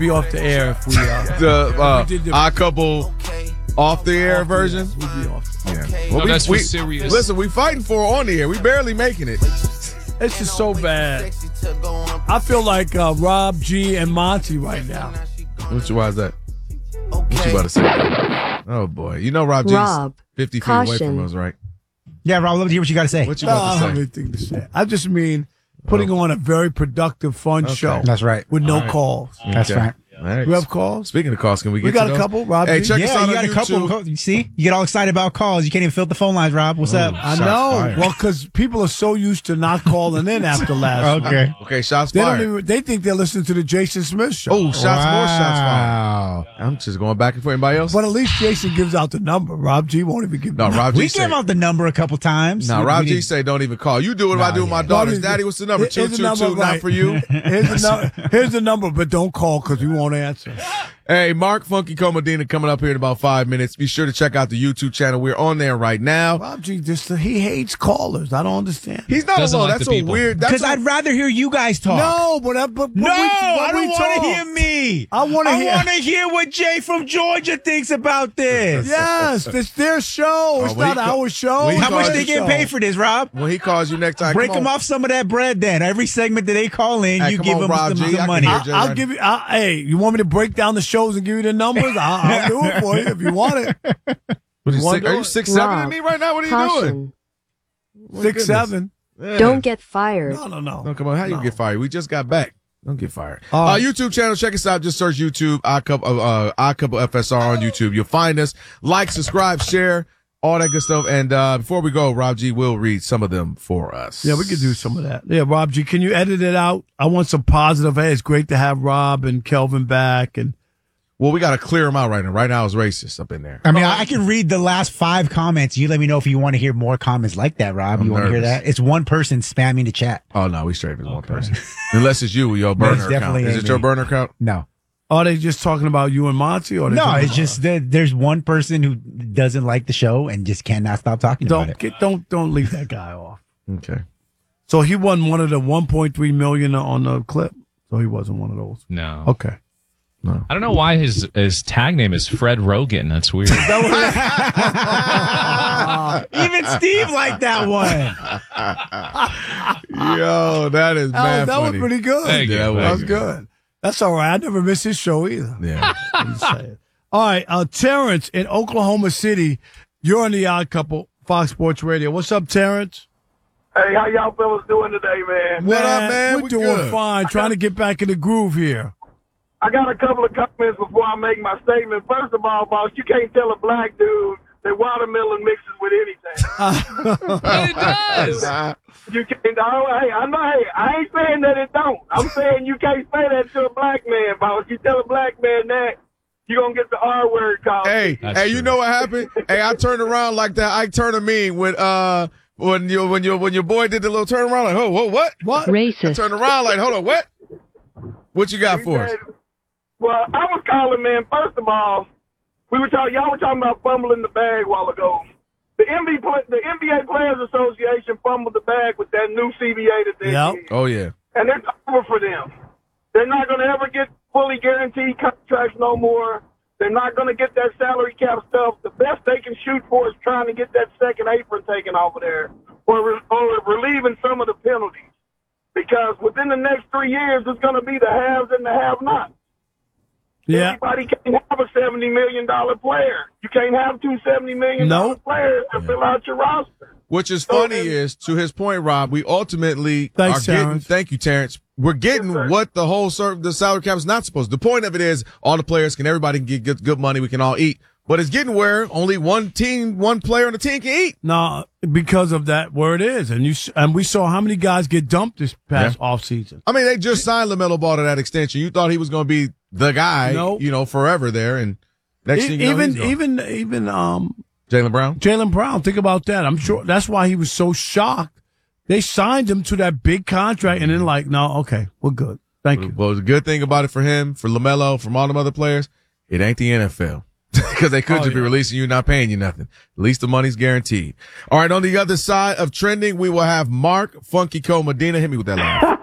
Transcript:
be off the air if we the Odd Couple off the air version. We'd be off. Yeah. No, that's for serious. Listen, we fighting for on the air. We barely making it. It's just so bad. I feel like Rob G and Monty right now. Why is that? What you about to say? Oh boy, you know Rob G's 50 feet away from us, right? Yeah, Rob, love to hear what you got to say. What you about to say? I don't have anything to say. I just mean putting on a very productive, fun show. That's right. With no calls. That's right. All right. You have calls? Speaking of calls, can we get We got to a those? couple, Rob. Hey, check us out You on got a YouTube. couple. You see? You get all excited about calls. You can't even fill the phone lines, Rob. What's up? I Shots know. fired. Well, because people are so used to not calling in after last week. Okay, shots They don't fired. even. They think they're listening to the Jason Smith show. Oh, more shots fired. Wow. I'm just going back and forth. Anybody else? But at least Jason gives out the number. Rob G won't even give. No, Rob G We say. gave out the number a couple times. No, We Rob G didn't- say don't even call. You do what I do with my daughters. Daddy, what's the number? Here's the 222, number, not right. for you. Here's the number, but don't call because we won't answer. Hey, Mark Funky Comedina coming up here in about 5 minutes. Be sure to check out the YouTube channel. We're on there right now. Rob G he hates callers. I don't understand. He's not Doesn't alone. like That's the a people. weird. Because I'd rather hear you guys talk. No, but I don't want to hear me. I want to hear. want to hear what Jay from Georgia thinks about this. Yes, it's their show. It's when not he our show. when he How much calls they get paid for this, Rob? When he calls you next time, Break come them on. off some of that bread then. Every segment that they call in, Hey, you come give on, them Rob G. I some can money. hear Jay I'll right give you. Hey, you want me to break down the shows and give you the numbers? I'll do it for you if you want it. What, You wanna are do you it? 6'7" than me right now? What are you doing? Caution. 6'7". Yeah. Don't get fired. No, come on. How you get fired? We just got back. Don't get fired. All right. YouTube channel. Check us out. Just search YouTube. Odd Couple FSR on YouTube. You'll find us. Like, subscribe, share, all that good stuff. And before we go, Rob G will read some of them for us. Yeah, we could do some of that. Yeah, Rob G, can you edit it out? I want some positive. Hey, it's great to have Rob and Kelvin back. And Well, we got to clear them out right now. Right now, it's racist up in there. I mean, I can read the last 5 comments. You let me know if you want to hear more comments like that, Rob. I'm You want to hear nervous. that? It's one person spamming the chat. Oh, no, we straight with one person. Unless it's you, your burner account. definitely Is ain't it your me. burner account? No. are they just talking about you and Monty? Or they No, talking it's about just that there's one person who doesn't like the show and just cannot stop talking about it. don't leave that guy off. Okay. So he won one of the 1.3 million on the clip. So he wasn't one of those. No. Okay. No. I don't know why his tag name is Fred Rogan. That's weird. Even Steve liked that one. Yo, that is mad that was funny. pretty good. Thank you. Yeah, That was good. That's all right. I never miss his show either. Yeah. I'm just saying. All right, Terrence in Oklahoma City. You're on the Odd Couple, Fox Sports Radio. What's up, Terrence? Hey, how y'all fellas doing today, man? What up, man? We're We doing good. fine. Trying to get back in the groove here. I got a couple of comments before I make my statement. First of all, boss, you can't tell a black dude that watermelon mixes with anything. But it does. You can't. Hey, I know. Hey, I ain't saying that it don't. I'm saying you can't say that to a black man, boss. You tell a black man that, you're gonna get the R word called. Hey, That's hey, you true. know what happened? Hey, I turned around like that. I turned a meme when your boy did the little turnaround, like, oh, what? What? I Racist. turned around like, hold on, what? What you got for us? Well, I was calling, man. First of all, y'all were talking about fumbling the bag a while ago. The NBA Players Association fumbled the bag with that new CBA that they Yep. did. Oh yeah. And it's over for them. They're not going to ever get fully guaranteed contracts no more. They're not going to get that salary cap stuff. The best they can shoot for is trying to get that second apron taken off of there or relieving some of the penalties. Because within the next 3 years, it's going to be the haves and the have-nots. Yeah. Everybody can't have a $70 million player. You can't have two $70 million Nope. players to fill out your roster. Which is funny is, to his point, Rob, we ultimately Thanks, are getting, Terrence. thank you, Terrence. We're getting what the whole the salary cap is not supposed to. The point of it is all the players everybody can get good money. We can all eat. But it's getting where only one player on the team can eat. No, because of that, where it is. And we saw how many guys get dumped this past offseason. I mean, they just signed LaMelo Ball to that extension. You thought he was going to be the guy, Nope. forever there. And next thing you know, he's gone. Even Jaylen Brown. Jaylen Brown, think about that. I'm sure that's why he was so shocked. They signed him to that big contract, and then like, no, okay, we're good. Thank you. Well, the good thing about it for him, for LaMelo, from all them other players, it ain't the NFL. Because they could just be releasing you, not paying you nothing. At least the money's guaranteed. All right, on the other side of trending, we will have Mark Funky Co. Medina. Hit me with that line.